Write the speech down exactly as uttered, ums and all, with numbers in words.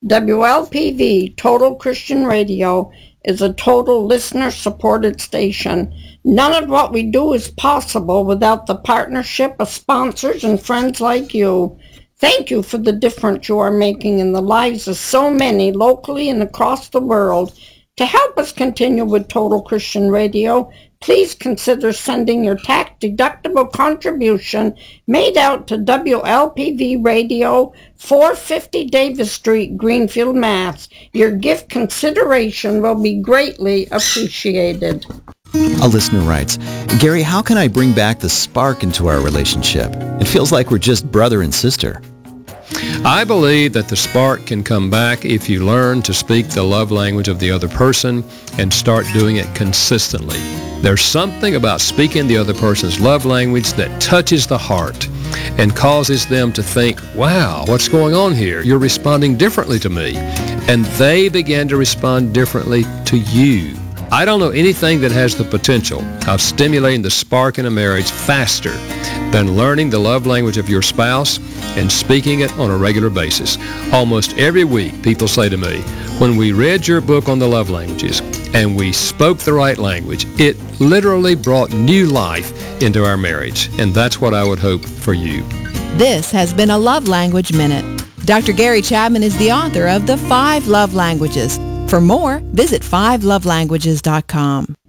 W L P V, Total Christian Radio, is a total listener-supported station. None of what we do is possible without the partnership of sponsors and friends like you. Thank you for the difference you are making in the lives of so many locally and across the world. To help us continue with Total Christian Radio, please consider sending your tax-deductible contribution made out to W L P V Radio, four fifty Davis Street, Greenfield, Mass. Your gift consideration will be greatly appreciated. A listener writes, Gary, how can I bring back the spark into our relationship? It feels like we're just brother and sister. I believe that the spark can come back if you learn to speak the love language of the other person and start doing it consistently. There's something about speaking the other person's love language that touches the heart and causes them to think, wow, what's going on here? You're responding differently to me. And they begin to respond differently to you. I don't know anything that has the potential of stimulating the spark in a marriage faster than learning the love language of your spouse and speaking it on a regular basis. Almost every week, people say to me, when we read your book on the love languages and we spoke the right language, it literally brought new life into our marriage. And that's what I would hope for you. This has been a Love Language Minute. Doctor Gary Chapman is the author of The Five Love Languages. For more, visit five love languages dot com.